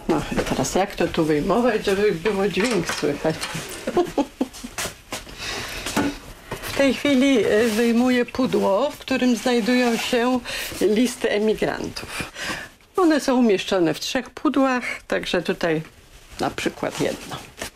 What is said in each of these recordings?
No teraz jak to tu wyjmować, żeby było dźwięk słychać? W tej chwili wyjmuję pudło, w którym znajdują się listy emigrantów. One są umieszczone w 3 pudłach, także tutaj na przykład jedno.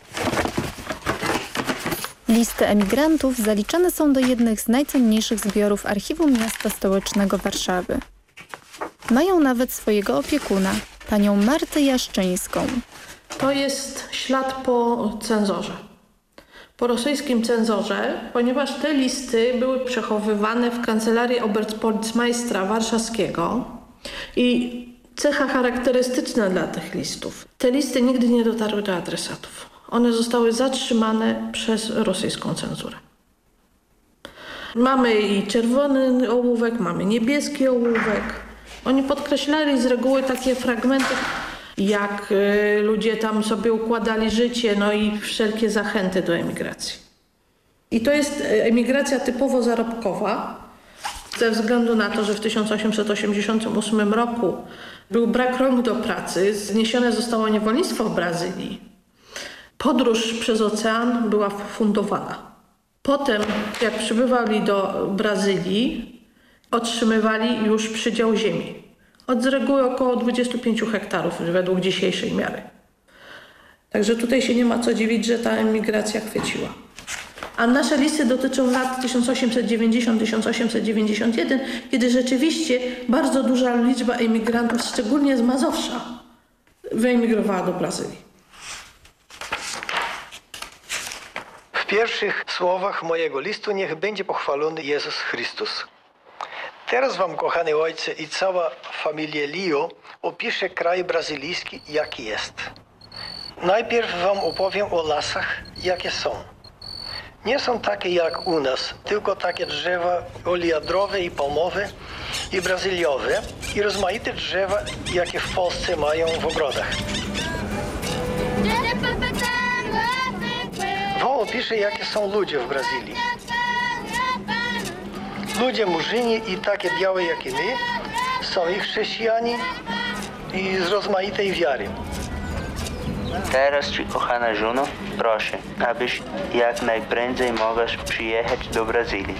Listy emigrantów zaliczane są do jednych z najcenniejszych zbiorów Archiwum Miasta Stołecznego Warszawy. Mają nawet swojego opiekuna, panią Martę Jaszczyńską. To jest ślad po cenzorze. Po rosyjskim cenzorze, ponieważ te listy były przechowywane w kancelarii Oberpolicemeistra warszawskiego i cecha charakterystyczna dla tych listów. Te listy nigdy nie dotarły do adresatów. One zostały zatrzymane przez rosyjską cenzurę. Mamy i czerwony ołówek, mamy niebieski ołówek. Oni podkreślali z reguły takie fragmenty, jak ludzie tam sobie układali życie, no i wszelkie zachęty do emigracji. I to jest emigracja typowo zarobkowa, ze względu na to, że w 1888 roku był brak rąk do pracy, zniesione zostało niewolnictwo w Brazylii. Podróż przez ocean była fundowana. Potem, jak przybywali do Brazylii, otrzymywali już przydział ziemi. Od z reguły około 25 hektarów według dzisiejszej miary. Także tutaj się nie ma co dziwić, że ta emigracja chwyciła. A nasze listy dotyczą lat 1890-1891, kiedy rzeczywiście bardzo duża liczba emigrantów, szczególnie z Mazowsza, wyemigrowała do Brazylii. W pierwszych słowach mojego listu niech będzie pochwalony Jezus Chrystus. Teraz wam, kochani ojcze i cała familia Lio, opiszę kraj brazylijski, jaki jest. Najpierw wam opowiem o lasach, jakie są. Nie są takie jak u nas, tylko takie drzewa oliadrowe i palmowe i brazyliowe i rozmaite drzewa, jakie w Polsce mają w ogrodach. Wam opiszę, jakie są ludzie w Brazylii. Ludzie murzyni i takie białe jak i my, są i chrześcijanie i z rozmaitej wiary. Teraz ci, kochana Juno, proszę, abyś jak najprędzej mogłaś przyjechać do Brazylii.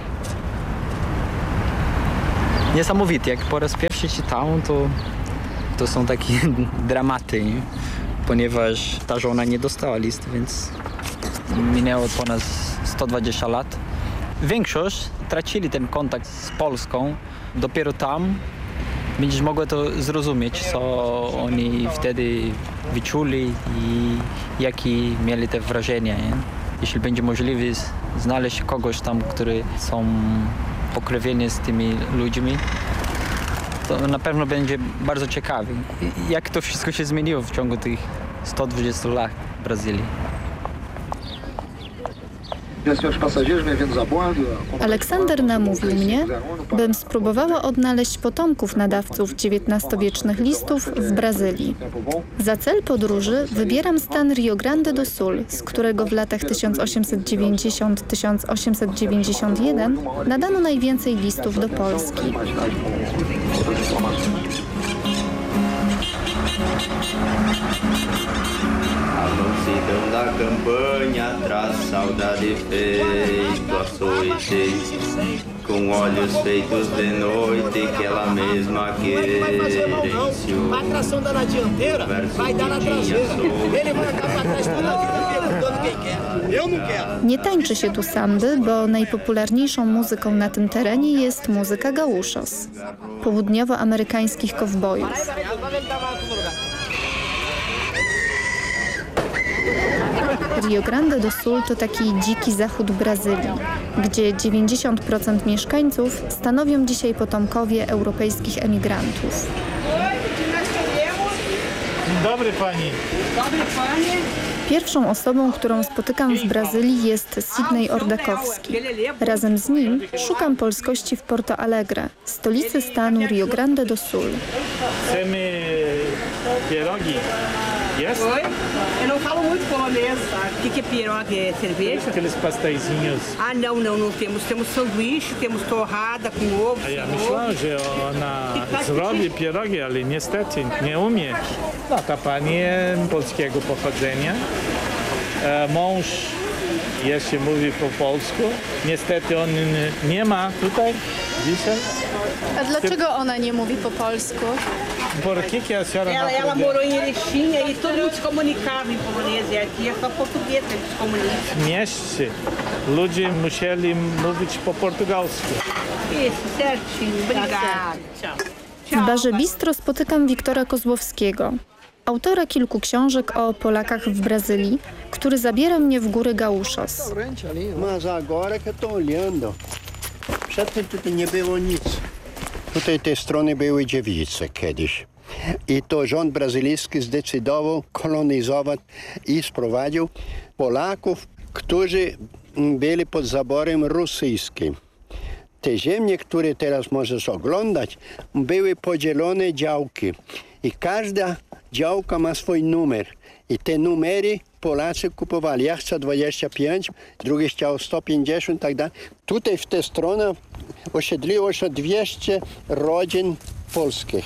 Niesamowite, jak po raz pierwszy czytałem, to są takie dramaty, nie? Ponieważ ta żona nie dostała listu, więc minęło ponad 120 lat. Większość tracili ten kontakt z Polską. Dopiero tam będziesz mogła to zrozumieć, co oni wtedy wyczuli i jakie mieli te wrażenia. Nie? Jeśli będzie możliwe znaleźć kogoś tam, który są pokrewni z tymi ludźmi, to na pewno będzie bardzo ciekawy. Jak to wszystko się zmieniło w ciągu tych 120 lat w Brazylii. Aleksander namówił mnie, bym spróbowała odnaleźć potomków nadawców XIX-wiecznych listów w Brazylii. Za cel podróży wybieram stan Rio Grande do Sul, z którego w latach 1890-1891 nadano najwięcej listów do Polski. Da campanha traz saudade feito açoite, com olhos feitos de noite que ela mesma querenciou. A tração dá na dianteira, vai dar na traseira. Ele vai ficar pra trás toda a vida perguntando quem quer. Eu não quero. Nie tańczy się tu samby, bo najpopularniejszą muzyką na tym terenie jest muzyka gauchos, południowoamerykańskich kowbojów. Rio Grande do Sul to taki dziki zachód Brazylii, gdzie 90% mieszkańców stanowią dzisiaj potomkowie europejskich emigrantów. Dzień dobry pani. Dobry panie. Pierwszą osobą, którą spotykam w Brazylii, jest Sidney Ordakowski. Razem z nim szukam polskości w Porto Alegre, stolicy stanu Rio Grande do Sul. Chcemy pierogi Yes? Oi? Eu não falo muito polonês, sabe? O que é pierogi? É cerveja? Aqueles pastéisinhos. Ah, não temos. Temos sanduíche, temos torrada com ovo. A ja myślałam, że ona zrobi pierogi, ale niestety nie umie. No, ta pani polskiego pochodzenia. Mąż jeszcze mówi po polsku. Niestety on nie ma tutaj dzisiaj. A dlaczego ona nie mówi po polsku? Porque a senhora não Ela aprendeu? morou em Erechim e todo mundo se comunicava em polonês. E aqui é só português que eles se comunicam. W mieście ludzie musieli mówić po portugalsku. Isso, certinho. Obrigada. Tchau. W barze Bistro spotykam Wiktora Kozłowskiego, autora kilku książek o Polakach w Brazylii, który zabiera mnie w góry Gaúchos. Mas agora que eu tô olhando, przedtem tutaj nie było nic. Tutaj te strony były dziewice kiedyś. I to rząd brazylijski zdecydował kolonizować i sprowadził Polaków, którzy byli pod zaborem rosyjskim. Te ziemie, które teraz możesz oglądać, były podzielone działki. I każda działka ma swój numer. I te numery Polacy kupowali. Ja chcę 25, drugi chciał 150 i tak dalej. Tutaj w tę stronę osiedliło się 200 rodzin polskich.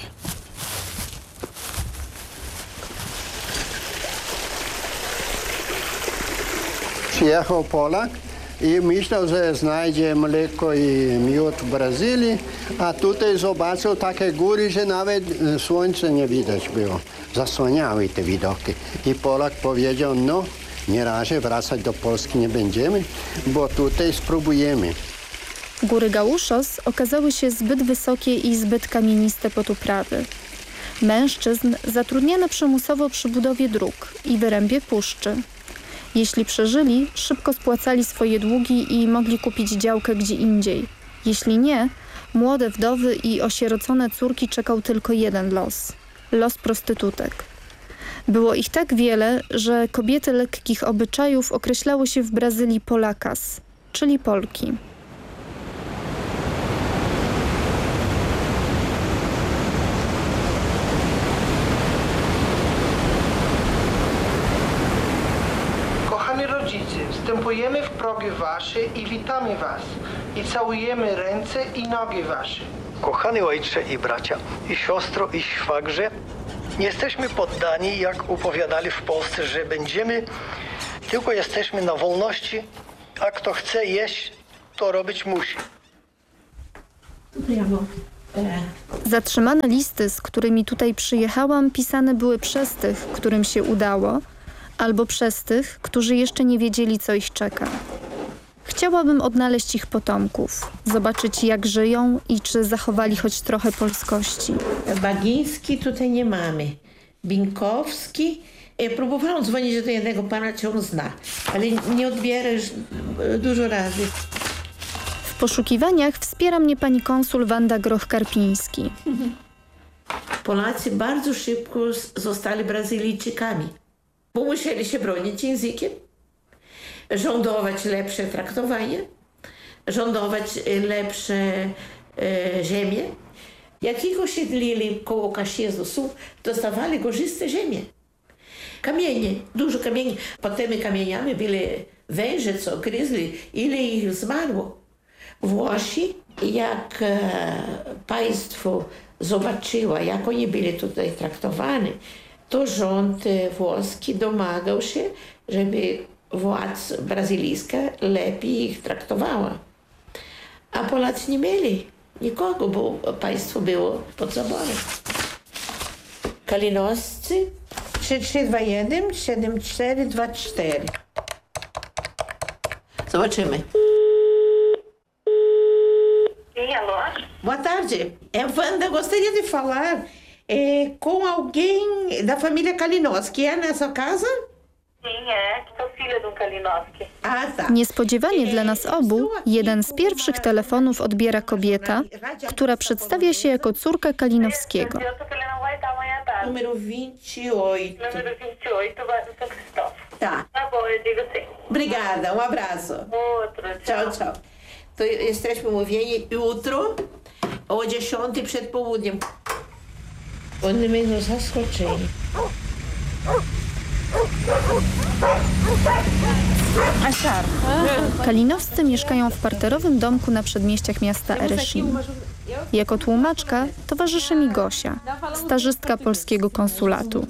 Przyjechał Polak i myślał, że znajdzie mleko i miód w Brazylii, a tutaj zobaczył takie góry, że nawet słońce nie widać było. Zasłaniały te widoki. I Polak powiedział, no, nie razie wracać do Polski nie będziemy, bo tutaj spróbujemy. Góry Gaúchos okazały się zbyt wysokie i zbyt kamieniste pod uprawy. Mężczyzn zatrudniano przymusowo przy budowie dróg i wyrębie puszczy. Jeśli przeżyli, szybko spłacali swoje długi i mogli kupić działkę gdzie indziej. Jeśli nie, młode wdowy i osierocone córki czekał tylko jeden los – los prostytutek. Było ich tak wiele, że kobiety lekkich obyczajów określały się w Brazylii Polakas, czyli Polki. Kochani rodzice, wstępujemy w progi wasze i witamy was. I całujemy ręce i nogi wasze. Kochany ojcze i bracia, i siostro, i szwagrze, nie jesteśmy poddani, jak opowiadali w Polsce, że będziemy, tylko jesteśmy na wolności, a kto chce jeść, to robić musi. Zatrzymane listy, z którymi tutaj przyjechałam, pisane były przez tych, którym się udało, albo przez tych, którzy jeszcze nie wiedzieli, co ich czeka. Chciałabym odnaleźć ich potomków, zobaczyć, jak żyją i czy zachowali choć trochę polskości. Bagiński tutaj nie mamy. Binkowski. Próbowałam dzwonić do jednego pana, czy on zna, ale nie odbiera już dużo razy. W poszukiwaniach wspiera mnie pani konsul Wanda Groch-Karpiński. Polacy bardzo szybko zostali Brazylijczykami, bo musieli się bronić językiem, żądować lepsze traktowanie, żądować lepsze ziemię. Jak ich osiedlili koło Caxias do Sul, dostawali gorzyste ziemię. Kamienie, dużo kamieni. Pod tymi kamieniami byli węże, co gryzli, ile ich zmarło. Włosi, jak państwo zobaczyło, jak oni byli tutaj traktowani, to rząd włoski domagał się, żeby władza brazylijska lepiej ich traktowała. A Polacy nie mieli nikogo, bo państwo było pod zaborem. Kalinoscy 3321 7424. Zobaczymy. Sim, alô? Boa tarde. Wanda, gostaria de falar com alguém da família Kalinowski. É nessa casa? Sim, sou filha de Kalinowski. Ah, tá. Niespodziewanie dla nas obu, jeden z pierwszych telefonów odbiera kobieta, która przedstawia się jako córka Kalinowskiego. Número 28. Número 28, bairro São Cristóvão. Tá. Tá bom, eu digo sim. Obrigada, abraço. Outro, Ciao, ciao. To jesteśmy mówieni jutro o 10 przed południem. Oni mnie zaskoczyli. Kalinowscy mieszkają w parterowym domku na przedmieściach miasta Erechim. Jako tłumaczka towarzyszy mi Gosia, stażystka polskiego konsulatu.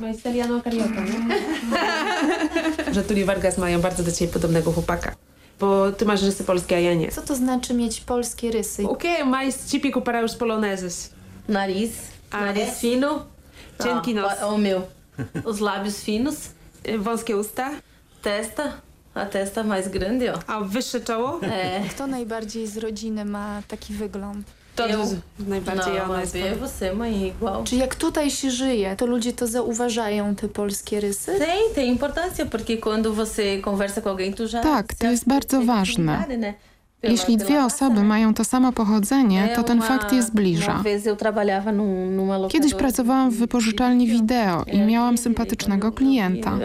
Że Tulio Vargas mają bardzo do ciebie podobnego chłopaka. Bo ty masz rysy polskie, a ja nie. Co to znaczy mieć polskie rysy? O que é mais típico para os poloneses? Nariz. Nariz fino, cienki nos. O meu. Os lábios finos. Wąskie usta. Testa. A testa mais grande, ó. A wyższe czoło? Kto najbardziej z rodziny ma taki wygląd? To najbardziej ona jest. Você, mãe, igual. Czy jak tutaj się żyje, to ludzie to zauważają, te polskie rysy? Tem importância, porque quando você conversa com alguém, tu já... Tak, to jest bardzo ważne. Jeśli dwie osoby mają to samo pochodzenie, to ten fakt je zbliża. Kiedyś pracowałam w wypożyczalni wideo i miałam sympatycznego klienta.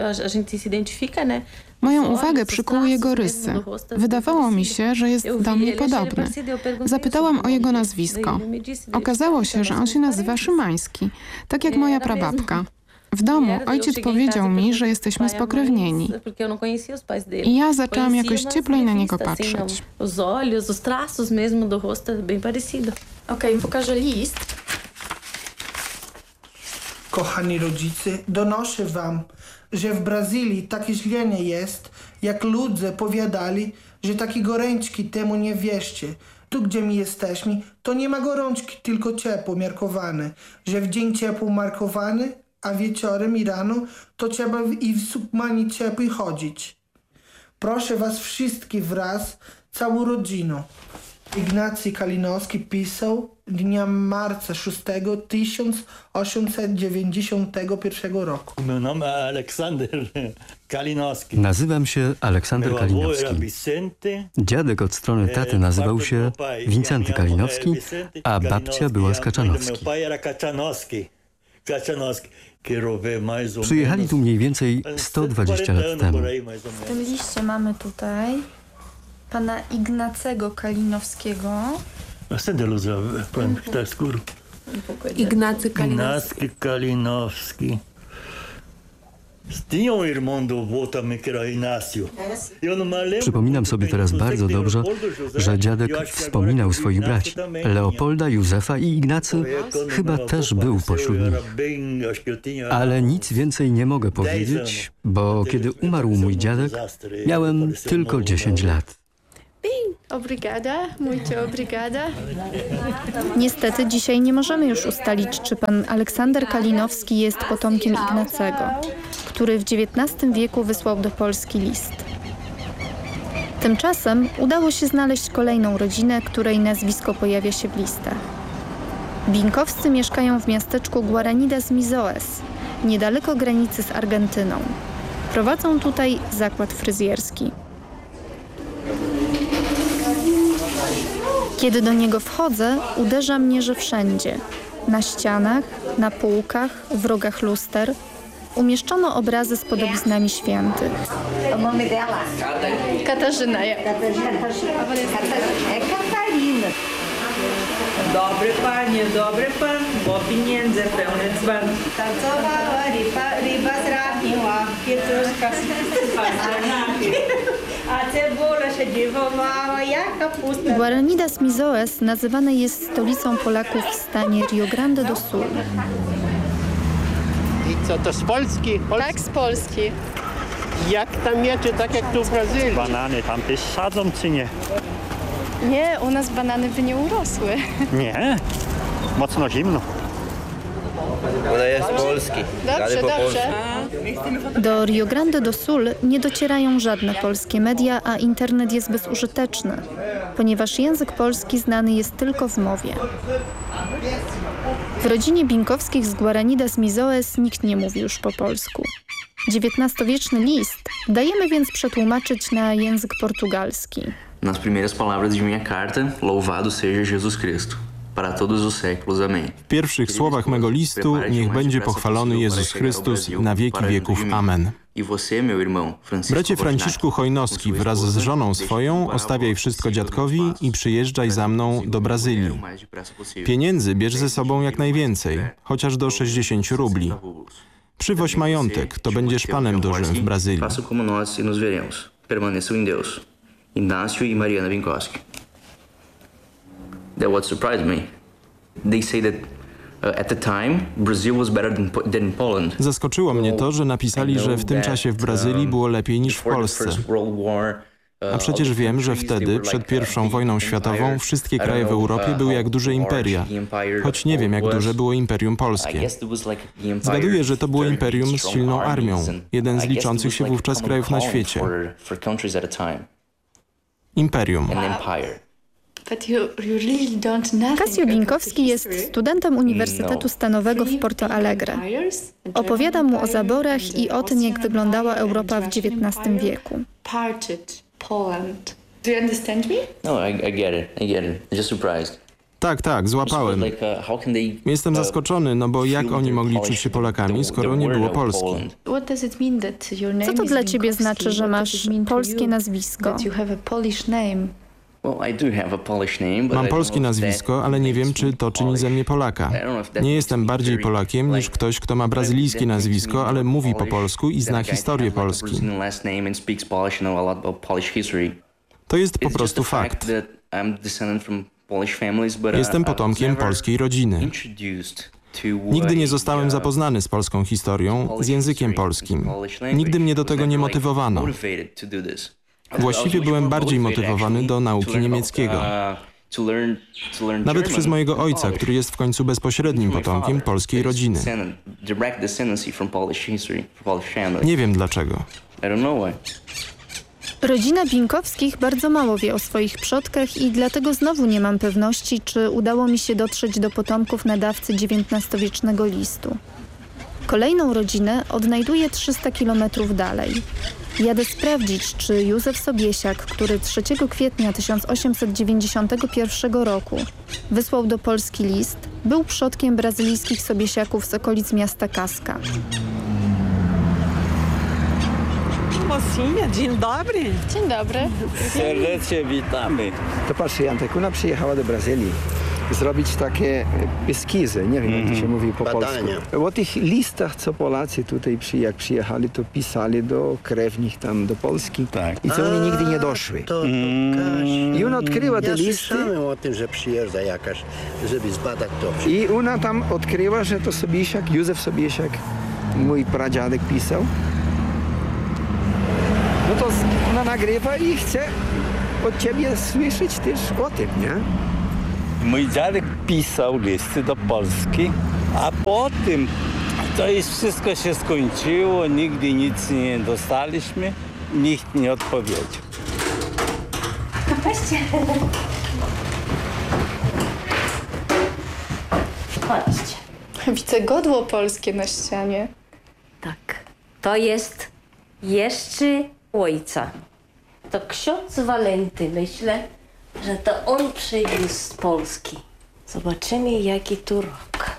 Moją uwagę przykuły jego rysy. Wydawało mi się, że jest do mnie podobny. Zapytałam o jego nazwisko. Okazało się, że on się nazywa Szymański, tak jak moja prababka. W domu ojciec powiedział mi, że jesteśmy spokrewnieni. I ja zaczęłam jakoś cieplej na niego patrzeć. Okej, pokażę list. Kochani rodzice, donoszę wam, że w Brazylii tak źle nie jest, jak ludzie powiadali, że takie gorączki temu nie wierzcie. Tu, gdzie my jesteśmy, to nie ma gorączki, tylko ciepło miarkowane. Że w dzień ciepło markowany, a wieczorem i rano to trzeba i w sukmani ciepłej chodzić. Proszę was wszystkich wraz, całą rodziną. Ignacy Kalinowski pisał dnia marca 6 1891 roku. Meu nome é Aleksander Kalinowski. Nazywam się Aleksander Kalinowski. Dziadek od strony taty nazywał się Wincenty Kalinowski, a babcia była z Kaczanowski. Przyjechali tu mniej więcej 120 lat temu. W tym liście mamy tutaj pana Ignacego Kalinowskiego. Ignacy Kalinowski. Przypominam sobie teraz bardzo dobrze, że dziadek wspominał swoich braci. Leopolda, Józefa i Ignacy chyba też był pośród nich. Ale nic więcej nie mogę powiedzieć, bo kiedy umarł mój dziadek, miałem tylko 10 lat. Obrigada, muito obrigada. Niestety dzisiaj nie możemy już ustalić, czy pan Aleksander Kalinowski jest potomkiem Ignacego, który w XIX wieku wysłał do Polski list. Tymczasem udało się znaleźć kolejną rodzinę, której nazwisko pojawia się w listach. Binkowscy mieszkają w miasteczku Guaranidas Mizoes, niedaleko granicy z Argentyną. Prowadzą tutaj zakład fryzjerski. Kiedy do niego wchodzę, uderza mnie, że wszędzie, na ścianach, na półkach, w rogach luster, umieszczono obrazy z podobiznami świętych. Katarzyna. Dobry panie, dobry pan, bo pieniądze pełne dzban. Tancowała ryba zrabiła, pietruszka z pasternami, a cebula się dziwowała jak kapusta. Guaranidas Mizoes nazywane jest stolicą Polaków w stanie Rio Grande do Sul. I co, to z Polski? Tak, z Polski. Jak tam jedzie, tak jak tu w Brazylii? Banany tam też sadzą, czy nie? Nie, u nas banany by nie urosły. Nie, mocno zimno. Ona jest z Polski. Dobrze. Do Rio Grande do Sul nie docierają żadne polskie media, a internet jest bezużyteczny, ponieważ język polski znany jest tylko w mowie. W rodzinie Binkowskich z Guaranidas Mizoes nikt nie mówi już po polsku. XIX-wieczny list dajemy więc przetłumaczyć na język portugalski. Nas primeiras palavras de minha carta, louvado seja Jesus Cristo. Para todos os séculos. Amen. W pierwszych słowach mego listu niech będzie pochwalony Jezus Chrystus na wieki wieków. Amen. Bracie Franciszku Hojnowski, wraz z żoną swoją ostawiaj wszystko dziadkowi i przyjeżdżaj za mną do Brazylii. Pieniędzy bierz ze sobą jak najwięcej, chociaż do 60 rubli. Przywoź majątek, to będziesz panem Bożym w Brazylii. Faça como nós e nos veremos. Permaneçam em Deus. Inácio e Mariana Winkowski. That what surprised me. They say that at the time Brazil was better than Poland. Zaskoczyło mnie to, że napisali, że w tym czasie w Brazylii było lepiej niż w Polsce. A przecież wiem, że wtedy, przed I wojną światową, wszystkie kraje w Europie były jak duże imperia, choć nie wiem, jak duże było Imperium Polskie. Zgaduję, że to było imperium z silną armią, jeden z liczących się wówczas krajów na świecie. Imperium. Casio Binkowski jest studentem Uniwersytetu Stanowego w Porto Alegre. Opowiada mu o zaborach i o tym, jak wyglądała Europa w XIX wieku. Do you understand me? No, I get it. Just surprised. Tak, złapałem. Jestem zaskoczony, no bo jak oni mogli czuć się Polakami, skoro nie było Polski? Co to dla ciebie znaczy, że masz polskie nazwisko? Mam polskie nazwisko, ale nie wiem, czy to czyni ze mnie Polaka. Nie jestem bardziej Polakiem niż ktoś, kto ma brazylijskie nazwisko, ale mówi po polsku i zna historię Polski. To jest po prostu fakt. Jestem potomkiem polskiej rodziny. Nigdy nie zostałem zapoznany z polską historią, z językiem polskim. Nigdy mnie do tego nie motywowano. Właściwie byłem bardziej motywowany do nauki niemieckiego. Nawet przez mojego ojca, który jest w końcu bezpośrednim potomkiem polskiej rodziny. Nie wiem dlaczego. Rodzina Binkowskich bardzo mało wie o swoich przodkach i dlatego znowu nie mam pewności, czy udało mi się dotrzeć do potomków nadawcy XIX-wiecznego listu. Kolejną rodzinę odnajduję 300 kilometrów dalej. Jadę sprawdzić, czy Józef Sobiesiak, który 3 kwietnia 1891 roku wysłał do Polski list, był przodkiem brazylijskich Sobiesiaków z okolic miasta Kaska. Mocinha, dzień dobry. Dzień dobry. Serdecznie witamy. To patrzcie, Jantekuła przyjechała do Brazylii zrobić takie eskizy, nie wiem jak to się mówi po polsku. O tych listach, co Polacy tutaj jak przyjechali, to pisali do krewnych tam do Polski i co oni nigdy nie doszły. I ona odkryła te listy. Słyszałem o tym, że przyjeżdża jakaś, żeby zbadać to. I ona tam odkryła, że to Sobiesiak, Józef Sobiesiak, mój pradziadek pisał. No to ona nagrywa i chce od ciebie słyszeć też o tym, nie? Mój dziadek pisał listy do Polski, a potem to już wszystko się skończyło, nigdy nic nie dostaliśmy, nikt nie odpowiedział. Weźcie. Chodźcie. Widzę godło polskie na ścianie. Tak, to jest jeszcze ojca. To ksiądz Walenty, myślę, że to on przywiózł z Polski. Zobaczymy, jaki tu rok.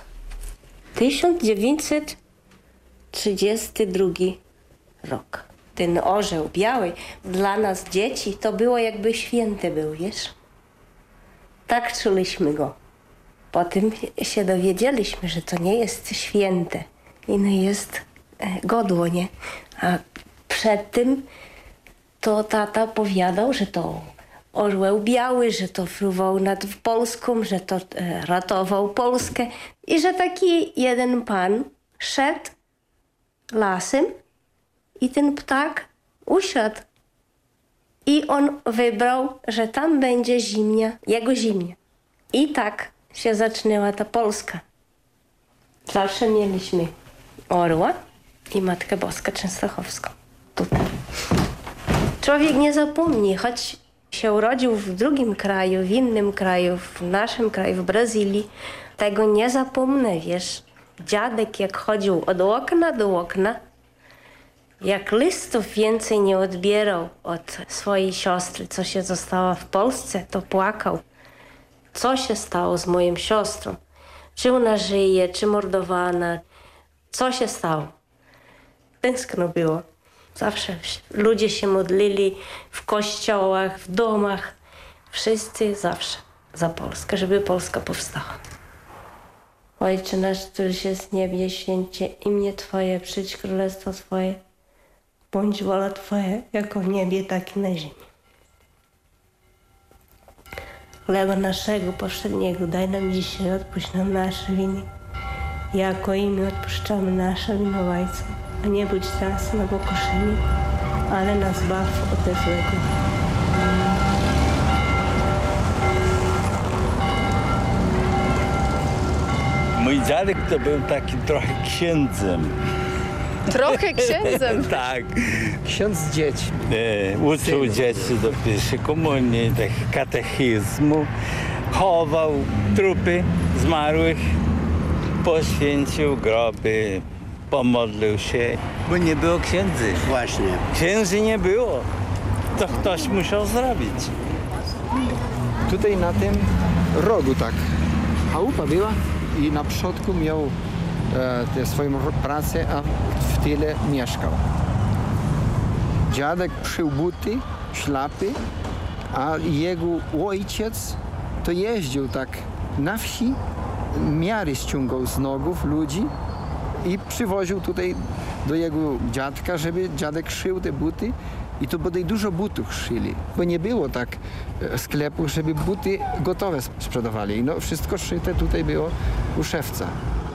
1932 rok. Ten orzeł biały dla nas dzieci to było jakby święty był, wiesz? Tak czuliśmy go. Potem się dowiedzieliśmy, że to nie jest święte. Inne jest godło, nie? A przed tym to tata powiadał, że to orzeł biały, że to fruwał nad Polską, że to ratował Polskę i że taki jeden pan szedł lasem i ten ptak usiadł. I on wybrał, że tam będzie zimnia, jego zimnia. I tak się zaczęła ta Polska. Zawsze mieliśmy orła i Matkę Boską Częstochowską. Tutaj. Człowiek nie zapomni, choć się urodził w drugim kraju, w innym kraju, w naszym kraju, w Brazylii. Tego nie zapomnę, wiesz. Dziadek jak chodził od okna do okna, jak listów więcej nie odbierał od swojej siostry, co się została w Polsce, to płakał. Co się stało z moją siostrą? Czy ona żyje, czy mordowana? Co się stało? Tęskno było. Zawsze ludzie się modlili w kościołach, w domach. Wszyscy zawsze za Polskę, żeby Polska powstała. Ojcze nasz, któryś jest w niebie, święcie imię Twoje, przyjdź królestwo Twoje. Bądź wola Twoja, jako w niebie, tak i na ziemi. Chleba naszego powszedniego daj nam dzisiaj, odpuść nam nasze winy, jako i my odpuszczamy naszym winowajcom. A nie budź nas na pokuszenie, ale nas zbaw od złego. Mój dziadek to był taki trochę księdzem. Trochę księdzem? Tak. Ksiądz z dziećmi. Uczył dzieci do pierwszej komunii, katechizmu, chował trupy zmarłych, poświęcił groby, pomodlił się, bo nie było księdzy. Właśnie. Księży nie było. To ktoś musiał zrobić. Tutaj na tym rogu tak chałupa była i na przodku miał swoją pracę, a w tyle mieszkał. Dziadek szył buty, szlapy, a jego ojciec to jeździł tak na wsi, miary ściągał z nogów ludzi i przywoził tutaj do jego dziadka, żeby dziadek szył te buty. I tu bodaj dużo butów szyli, bo nie było tak sklepów, żeby buty gotowe sprzedawali. No, wszystko szyte tutaj było u szewca.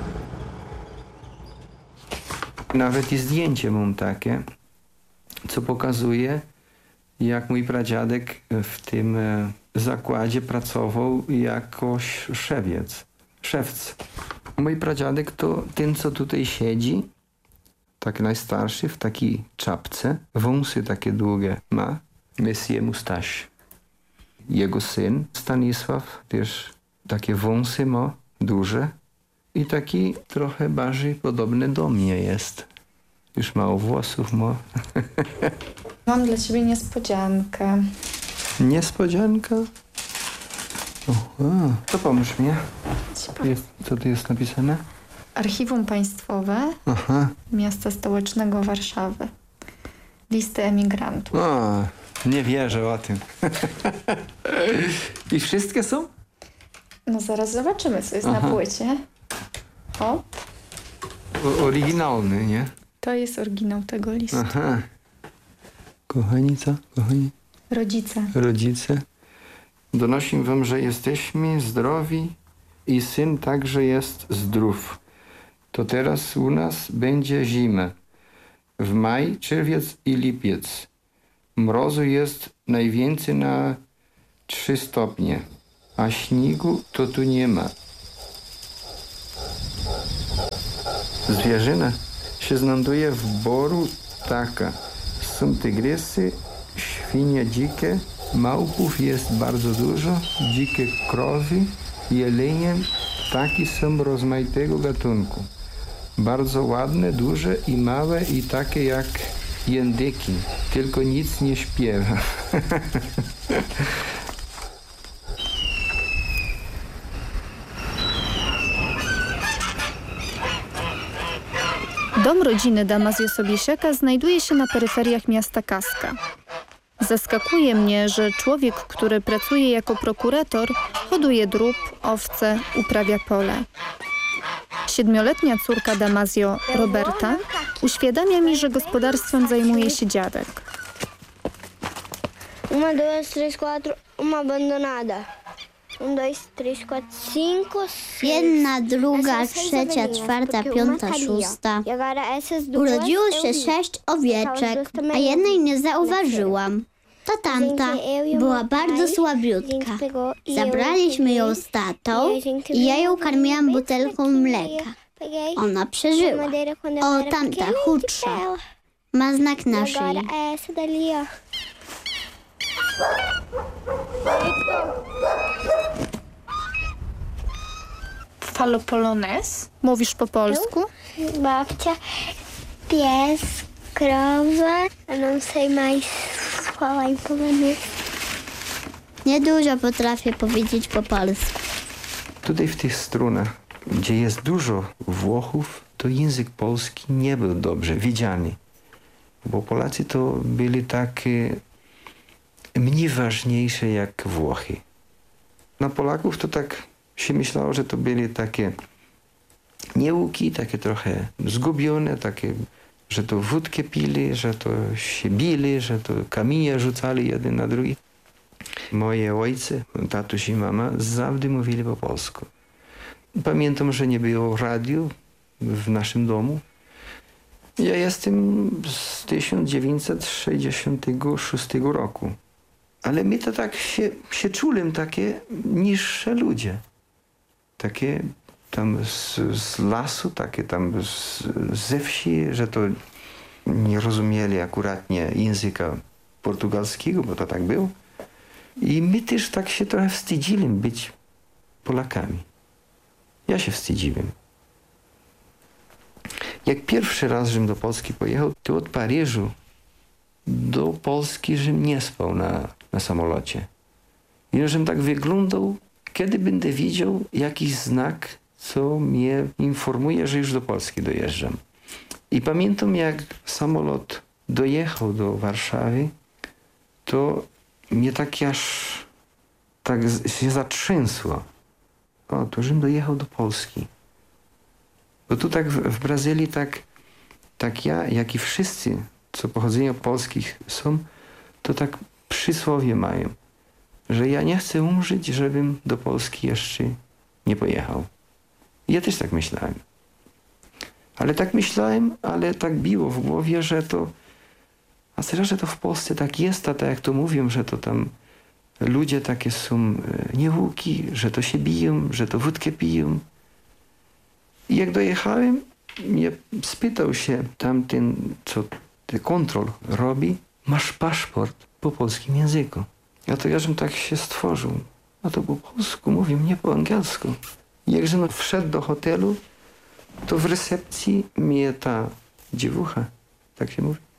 Nawet i zdjęcie mam takie, co pokazuje, jak mój pradziadek w tym zakładzie pracował jako szewc. Mój pradziadek to ten, co tutaj siedzi, tak najstarszy, w takiej czapce, wąsy takie długie ma, Monsieur Moustache. Jego syn Stanisław też takie wąsy ma, duże i taki trochę bardziej podobny do mnie jest. Już mało włosów ma. Mam dla ciebie niespodziankę. Niespodzianka? Aha. To pomóż mi. Co tu jest napisane? Archiwum Państwowe Miasta Stołecznego Warszawy. Listy emigrantów. O, nie wierzę o tym. I wszystkie są? No zaraz zobaczymy, co jest na płycie. O. Oryginalny, nie? To jest oryginał tego listu. Aha. Kochani, co? Kochani? Rodzice. Donosim wam, że jesteśmy zdrowi i syn także jest zdrów. To teraz u nas będzie zima. W maj, czerwiec i lipiec. Mrozu jest najwięcej na 3 stopnie, a śniegu to tu nie ma. Zwierzyna się znajduje w boru taka. Są tygrysy, świnie dzikie, małpów jest bardzo dużo, dzikie krowy, jelenie, ptaki są rozmaitego gatunku. Bardzo ładne, duże i małe i takie jak jędyki, tylko nic nie śpiewa. Dom rodziny Damazio Sobiesiaka znajduje się na peryferiach miasta Kaska. Zaskakuje mnie, że człowiek, który pracuje jako prokurator, hoduje drób, owce, uprawia pole. 7-letnia córka Damazio, Roberta, uświadamia mi, że gospodarstwem zajmuje się dziadek. 1, 2, 3, 4, uma abandonada. 1, 2, 3, 4, 5, 6. 1, 2, 3, 4, 5, 6. Urodziło się 6 owieczek, a jednej nie zauważyłam. To tamta była bardzo słabiutka. Zabraliśmy ją z tatą i ja ją karmiłam butelką mleka. Ona przeżyła. O, tamta chudsza. Ma znak na szyi. Falopolones? Mówisz po polsku? Babcia, pies, krowa, a não sei mais falar em polonês. Niedużo potrafię powiedzieć po polsku. Tutaj w tych stronach, gdzie jest dużo Włochów, to język polski nie był dobrze widziany. Bo Polacy to byli takie mniej ważniejsze jak Włochy. Na Polaków to tak się myślało, że to byli takie nieuki, takie trochę zgubione, takie, że to wódkę pili, że to się bili, że to kamienie rzucali jeden na drugi. Moje ojcy, tatuś i mama, zawsze mówili po polsku. Pamiętam, że nie było radiu w naszym domu. Ja jestem z 1966 roku. Ale my to tak się czułem, takie niższe ludzie. Takie tam z lasu, takie tam ze wsi, że to nie rozumieli akuratnie języka portugalskiego, bo to tak było. I my też tak się trochę wstydzili być Polakami. Ja się wstydziłem. Jak pierwszy raz, żem do Polski pojechał, to od Paryżu do Polski, żem nie spał na samolocie. I żem tak wyglądał, kiedy będę widział jakiś znak, co mnie informuje, że już do Polski dojeżdżam. I pamiętam, jak samolot dojechał do Warszawy, to mnie tak się zatrzęsło. O, to żem dojechał do Polski. Bo tu tak w Brazylii, tak ja, jak i wszyscy, co pochodzenia polskich są, to tak przysłowie mają, że ja nie chcę umrzeć, żebym do Polski jeszcze nie pojechał. Ja też tak myślałem. Ale tak myślałem, ale tak biło w głowie, że to... A teraz, że to w Polsce tak jest, a tak jak to mówią, że to tam ludzie takie są nieuki, że to się biją, że to wódkę piją. I jak dojechałem, mnie spytał się tamten, co kontrol robi, masz paszport po polskim języku. A to ja żem tak się stworzył. A to po polsku mówię, nie po angielsku. I jak żem wszedł do hotelu, to w recepcji mnie ta dziewucha, tak się mówi?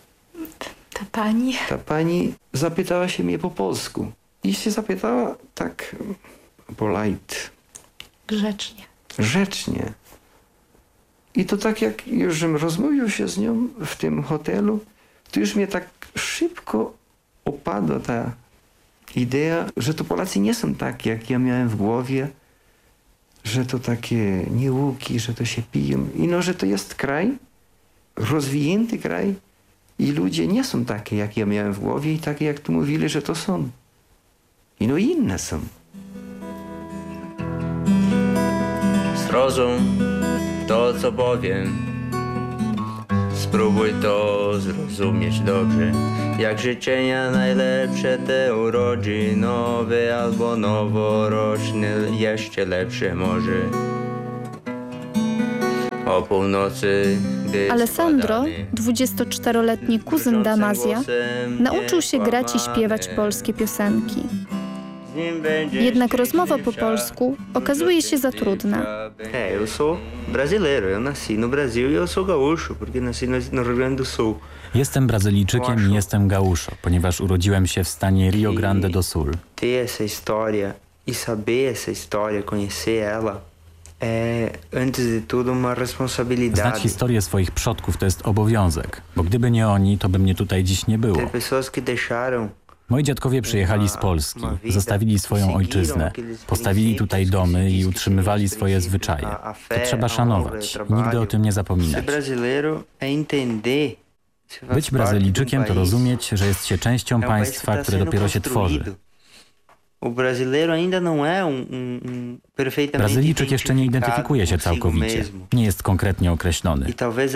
Ta pani zapytała się mnie po polsku. I się zapytała tak polite. Grzecznie. I to tak jak już żem rozmawiał się z nią w tym hotelu, to już mnie tak szybko opadła ta idea, że to Polacy nie są tak, jak ja miałem w głowie, że to takie nieuki, że to się piją. I no, że to jest kraj, rozwinięty kraj i ludzie nie są takie, jak ja miałem w głowie i takie, jak tu mówili, że to są. I no inne są. Zrozum to, co powiem. Spróbuj to zrozumieć dobrze. Jak życzenia najlepsze te urodzinowe albo noworoczne, jeszcze lepsze może. O północy, gdy Alessandro, 24-letni kuzyn Damazja, nauczył się grać i śpiewać polskie piosenki. Jednak rozmowa po polsku okazuje się za trudna. Eu sou brasileiro, eu nasci no Brasil e eu sou gaúcho, porque nasci no Rio Grande do Sul. Jestem Brazylijczykiem i jestem gaúcho, ponieważ urodziłem się w stanie Rio Grande do Sul. Ter essa história e saber essa história, conhecer ela, é antes de tudo uma responsabilidade. Znać historię swoich przodków to jest obowiązek, bo gdyby nie oni, to by mnie tutaj dziś nie było. Tem pessoas que deixaram. Moi dziadkowie przyjechali z Polski, zostawili swoją ojczyznę, postawili tutaj domy i utrzymywali swoje zwyczaje. To trzeba szanować, nigdy o tym nie zapominać. Być Brazylijczykiem to rozumieć, że jest się częścią państwa, które dopiero się tworzy. Brazylijczyk jeszcze nie identyfikuje się całkowicie, nie jest konkretnie określony.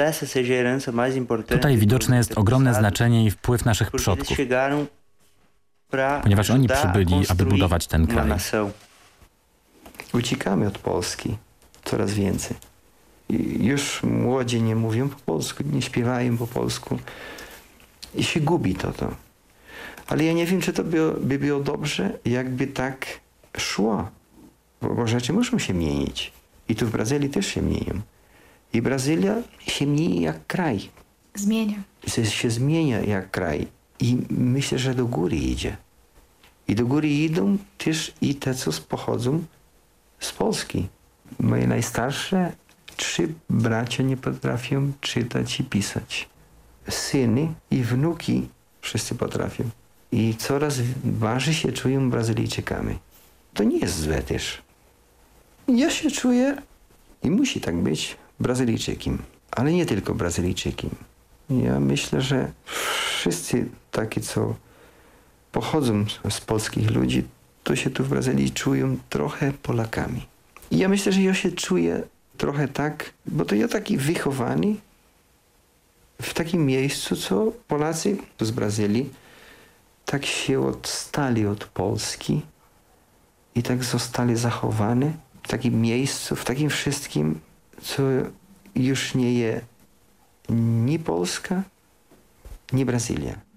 Tutaj widoczne jest ogromne znaczenie i wpływ naszych przodków, ponieważ oni przybyli, aby budować ten kraj. Uciekamy od Polski coraz więcej. I już młodzi nie mówią po polsku, nie śpiewają po polsku i się gubi to. Ale ja nie wiem, czy to by było dobrze, jakby tak szło, bo rzeczy muszą się mienić. I tu w Brazylii też się mienią. I Brazylia się mieni jak kraj. Się zmienia jak kraj. I myślę, że do góry idzie. I do góry idą też i te, co pochodzą z Polski. Moje najstarsze 3 bracia nie potrafią czytać i pisać. Syny i wnuki wszyscy potrafią. I coraz bardziej się czują Brazylijczykami. To nie jest złe też. Ja się czuję I musi tak być Brazylijczykiem, ale nie tylko Brazylijczykiem. Ja myślę, że wszyscy takie, co pochodzą z polskich ludzi, to się tu w Brazylii czują trochę Polakami. I ja myślę, że ja się czuję trochę tak, bo to ja taki wychowany w takim miejscu, co Polacy z Brazylii tak się odstali od Polski i tak zostali zachowani w takim miejscu, w takim wszystkim, co już nie jest ni Polska, ni Brazylia.